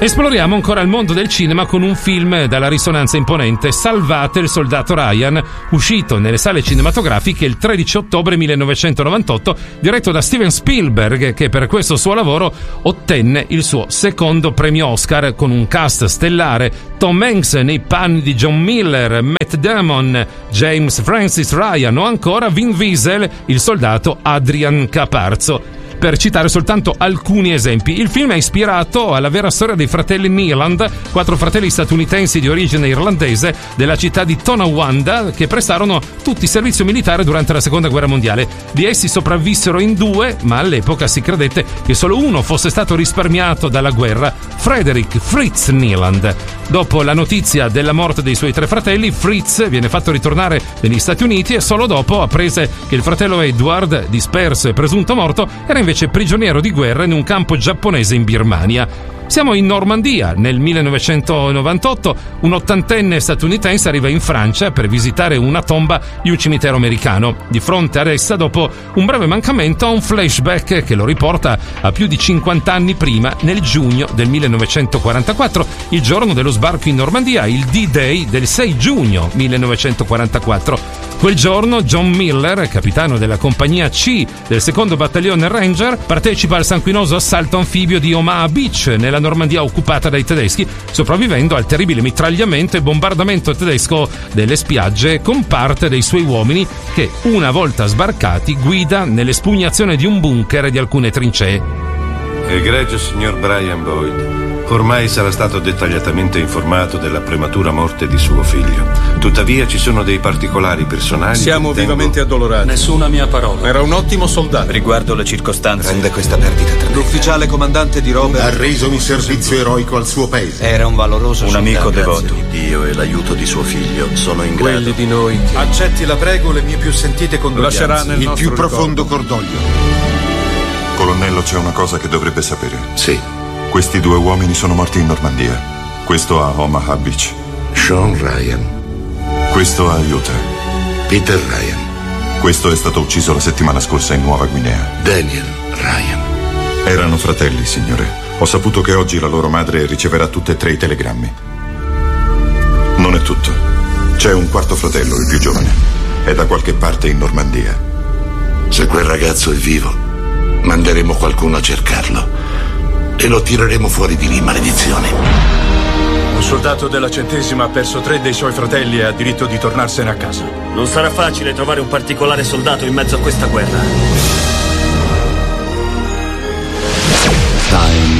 Esploriamo ancora il mondo del cinema con un film dalla risonanza imponente, Salvate il soldato Ryan, uscito nelle sale cinematografiche il 13 ottobre 1998, diretto da Steven Spielberg, che per questo suo lavoro ottenne il suo secondo premio Oscar con un cast stellare: Tom Hanks nei panni di John Miller, Matt Damon, James Francis Ryan o ancora Vin Diesel, il soldato Adrian Caparzo. Per citare soltanto alcuni esempi, il film è ispirato alla vera storia dei fratelli Neeland, 4 fratelli statunitensi di origine irlandese della città di Tonawanda, che prestarono tutti servizio militare durante la seconda guerra mondiale. Di essi sopravvissero in 2, ma all'epoca si credette che solo uno fosse stato risparmiato dalla guerra: Frederick Fritz Neeland. Dopo la notizia della morte dei suoi 3 fratelli, Fritz viene fatto ritornare negli Stati Uniti e solo dopo apprese che il fratello Edward, disperso e presunto morto, era invece prigioniero di guerra in un campo giapponese in Birmania. Siamo in Normandia. Nel 1998 un ottantenne statunitense arriva in Francia per visitare una tomba di un cimitero americano. Di fronte ad essa, dopo un breve mancamento, ha un flashback che lo riporta a più di 50 anni prima, nel giugno del 1944, il giorno dello sbarco in Normandia, il D-Day del 6 giugno 1944. Quel giorno John Miller, capitano della compagnia C del secondo battaglione Ranger, partecipa al sanguinoso assalto anfibio di Omaha Beach, nella Normandia occupata dai tedeschi, sopravvivendo al terribile mitragliamento e bombardamento tedesco delle spiagge con parte dei suoi uomini che, una volta sbarcati, guida nell'espugnazione di un bunker e di alcune trincee. Egregio signor Brian Boyd, ormai sarà stato dettagliatamente informato della prematura morte di suo figlio. Tuttavia ci sono dei particolari personali. Siamo vivamente addolorati. Nessuna mia parola. Era un ottimo soldato. Riguardo le circostanze, rende questa perdita tremenda. L'ufficiale comandante di Robert ha reso un servizio eroico al suo paese. Era un valoroso un amico devoto. Dio e l'aiuto di suo figlio sono in grado. Quelli di noi che... Accetti la prego le mie più sentite condoglianze. Lascerà nel Il nostro più profondo cordoglio. Colonnello, c'è una cosa che dovrebbe sapere. Sì. Questi 2 uomini sono morti in Normandia. Questo a Omaha Beach. Sean Ryan. Questo a Utah. Peter Ryan. Questo è stato ucciso la settimana scorsa in Nuova Guinea. Daniel Ryan. Erano fratelli, signore. Ho saputo che oggi la loro madre riceverà tutte e 3 i telegrammi. Non è tutto. C'è un quarto fratello, il più giovane. È da qualche parte in Normandia. Se quel ragazzo è vivo, manderemo qualcuno a cercarlo e lo tireremo fuori di lì, maledizione. Un soldato della 100ª ha perso 3 dei suoi fratelli e ha diritto di tornarsene a casa. Non sarà facile trovare un particolare soldato in mezzo a questa guerra. Time